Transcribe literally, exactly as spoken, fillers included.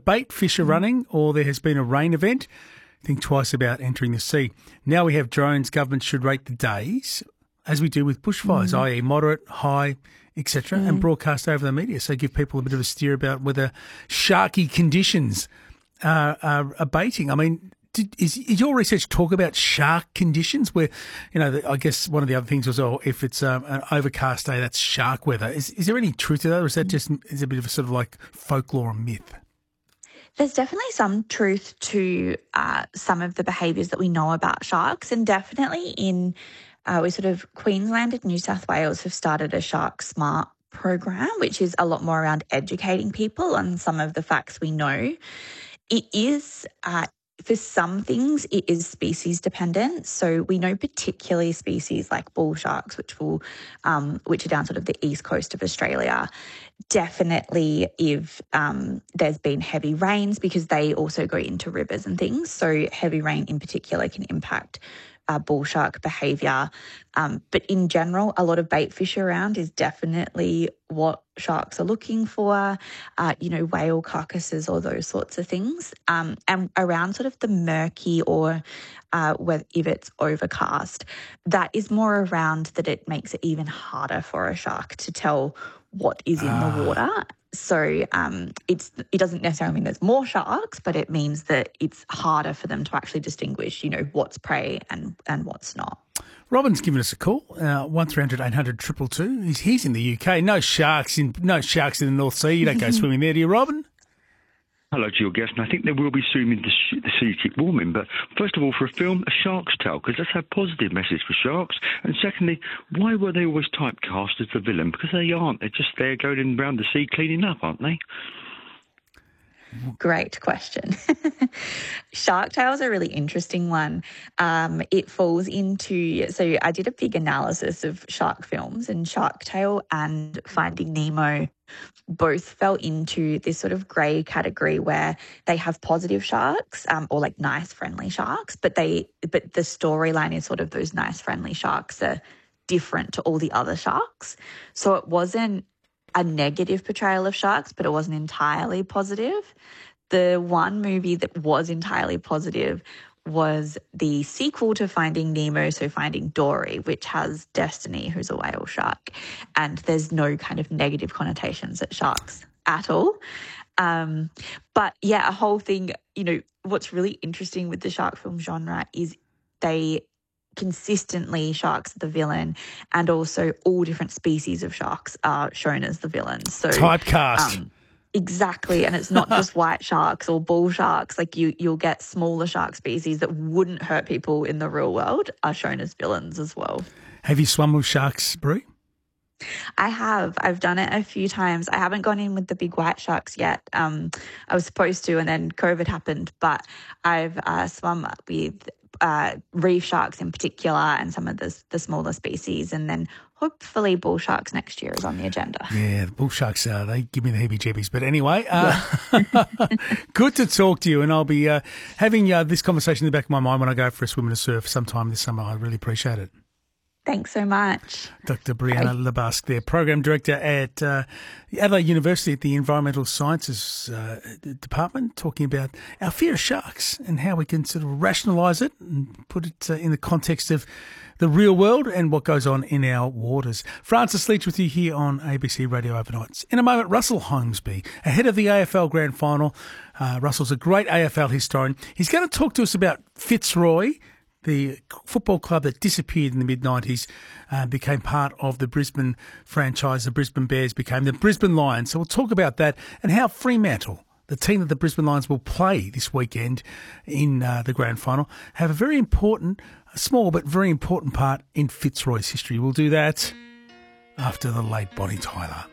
bait fish are running or there has been a rain event, think twice about entering the sea. Now we have drones. Government should rate the days, as we do with bushfires, mm. that is moderate, high, et cetera, mm. and broadcast over the media. So give people a bit of a steer about whether sharky conditions are, are abating. I mean, did, is, is your research talk about shark conditions where, you know, the, I guess one of the other things was, oh, if it's um, an overcast day, that's shark weather. Is, is there any truth to that, or is that just is a bit of a sort of like folklore and myth? There's definitely some truth to uh, some of the behaviours that we know about sharks, and definitely in uh, we sort of Queensland and New South Wales have started a Shark Smart program, which is a lot more around educating people on some of the facts we know. It is uh, for some things, it is species dependent. So we know particularly species like bull sharks, which will, um, which are down sort of the east coast of Australia. Definitely, if um, there's been heavy rains, because they also go into rivers and things. So heavy rain in particular can impact uh, bull shark behaviour. Um, but in general, a lot of bait fish around is definitely what sharks are looking for, uh, you know, whale carcasses or those sorts of things. Um, and around sort of the murky or uh, whether, if it's overcast, that is more around that it makes it even harder for a shark to tell what is in ah. the water. So um, it's it doesn't necessarily mean there's more sharks, but it means that it's harder for them to actually distinguish, you know, what's prey and, and what's not. Robin's given us a call, uh, one three hundred eight hundred two two two. He's, he's in the U K. No sharks in no sharks in the North Sea. You don't go swimming there, do you, Robin? Hello to your guest, and I think there will be soon in the, sh- the sea keep warming. But first of all, for a film, A Shark's Tale, because that's a positive message for sharks. And secondly, why were they always typecast as the villain? Because they aren't. They're just there going around the sea cleaning up, aren't they? Great question. Shark Tale is a really interesting one. Um, it falls into, so I did a big analysis of shark films, and Shark Tale and Finding Nemo both fell into this sort of grey category where they have positive sharks, um, or like nice, friendly sharks, but they, but the storyline is sort of those nice, friendly sharks are different to all the other sharks. So it wasn't a negative portrayal of sharks, but it wasn't entirely positive. The one movie that was entirely positive was the sequel to Finding Nemo, so Finding Dory, which has Destiny, who's a whale shark, and there's no kind of negative connotations at sharks at all. Um, but yeah, a whole thing, you know, what's really interesting with the shark film genre is they consistently sharks are the villain, and also all different species of sharks are shown as the villains. So typecast. Um, exactly, and it's not just white sharks or bull sharks. Like you, you'll get smaller shark species that wouldn't hurt people in the real world are shown as villains as well. Have you swum with sharks, Brie? I have. I've done it a few times. I haven't gone in with the big white sharks yet. Um, I was supposed to, and then COVID happened. But I've uh, swum with uh, reef sharks in particular, and some of the the smaller species, and then hopefully bull sharks next year is on the agenda. Yeah, the bull sharks, uh, they give me the heebie-jeebies. But anyway, uh, yeah. Good to talk to you, and I'll be uh, having uh, this conversation in the back of my mind when I go for a swim and a surf sometime this summer. I really appreciate it. Thanks so much. Doctor Brianna Lebusque there, Program Director at uh, Adelaide University at the Environmental Sciences uh, Department, talking about our fear of sharks and how we can sort of rationalise it and put it uh, in the context of the real world and what goes on in our waters. Francis Leach with you here on A B C Radio Overnights. In a moment, Russell Holmesby, ahead of the A F L Grand Final. Uh, Russell's a great A F L historian. He's going to talk to us about Fitzroy, the football club that disappeared in the mid nineties, uh, became part of the Brisbane franchise. The Brisbane Bears became the Brisbane Lions. So we'll talk about that and how Fremantle, the team that the Brisbane Lions will play this weekend in uh, the grand final, have a very important, a small but very important part in Fitzroy's history. We'll do that after the late Bonnie Tyler.